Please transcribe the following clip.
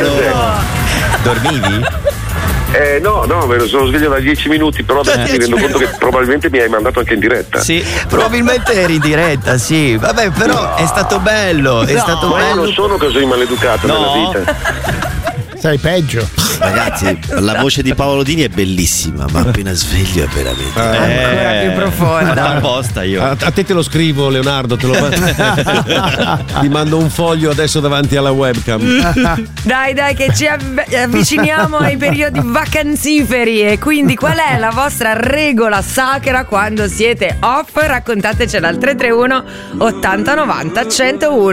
Dormivi? No, me ne sono sveglio da 10 minuti, però adesso mi rendo conto che probabilmente mi hai mandato anche in diretta. Sì, probabilmente eri in diretta, sì. Vabbè, però è stato bello, è stato bello. Io non sono così maleducato nella vita. Sei peggio. Ragazzi, la voce di Paolo Dini è bellissima, ma appena sveglio è veramente ancora più profonda. Apposta io. A te te lo scrivo, Leonardo, te lo ti mando un foglio adesso davanti alla webcam. Dai, che ci avviciniamo ai periodi vacanziferi. E quindi qual è la vostra regola sacra quando siete off? Raccontatecela al 331 80 90 101.